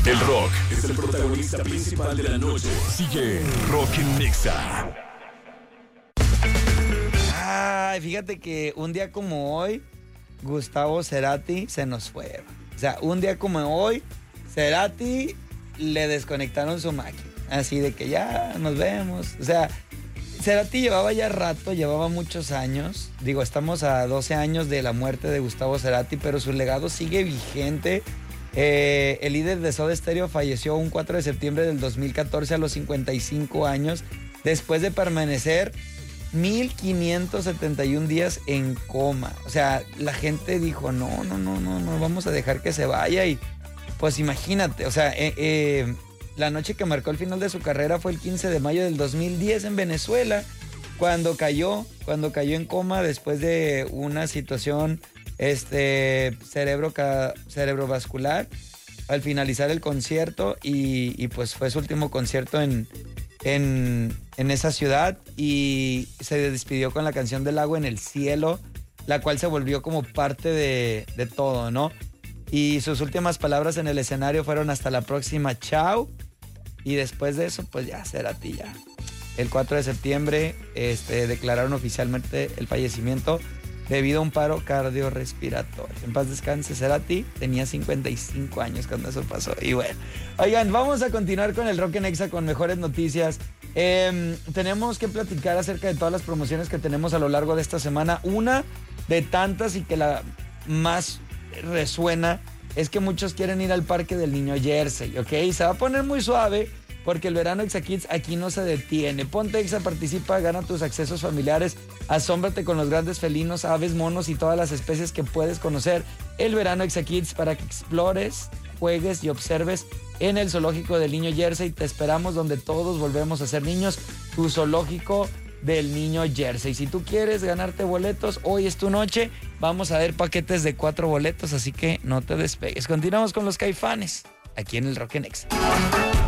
El rock es el protagonista principal de la noche. Sigue Rock en Nexa. Ay, fíjate que un día como hoy, Gustavo Cerati se nos fue. O sea, un día como hoy, Cerati le desconectaron su máquina. Así de que ya nos vemos. O sea, Cerati llevaba ya rato, llevaba muchos años. Digo, estamos a 12 años de la muerte de Gustavo Cerati, pero su legado sigue vigente. El líder de Soda Stereo falleció un 4 de septiembre del 2014 a los 55 años, después de permanecer 1571 días en coma. O sea, la gente dijo, no, vamos a dejar que se vaya. Y pues imagínate, o sea, la noche que marcó el final de su carrera fue el 15 de mayo del 2010 en Venezuela, cuando cayó en coma después de una situación cerebrovascular al finalizar el concierto, y pues fue su último concierto en esa ciudad, y se despidió con la canción del agua en el cielo, la cual se volvió como parte de todo, ¿no? Y sus últimas palabras en el escenario fueron hasta la próxima, chao. Y después de eso, pues ya, Cerati ya. El 4 de septiembre declararon oficialmente el fallecimiento debido a un paro cardiorrespiratorio. En paz descanse, Cerati tenía 55 años cuando eso pasó. Y bueno, oigan, vamos a continuar con el Rock en Exa con mejores noticias. Tenemos que platicar acerca de todas las promociones que tenemos a lo largo de esta semana. Una de tantas, y que la más resuena, es que muchos quieren ir al Parque del Niño Jersey, ¿ok? Se va a poner muy suave porque el verano Exa Kids aquí no se detiene. Ponte Exa, participa, gana tus accesos familiares, asómbrate con los grandes felinos, aves, monos y todas las especies que puedes conocer. El verano Exa Kids para que explores, juegues y observes en el Zoológico del Niño Jersey. Te esperamos donde todos volvemos a ser niños, tu Zoológico del Niño Jersey. Si tú quieres ganarte boletos, hoy es tu noche. Vamos a ver paquetes de 4 boletos, así que no te despegues. Continuamos con los Caifanes, aquí en el Rock en Exa.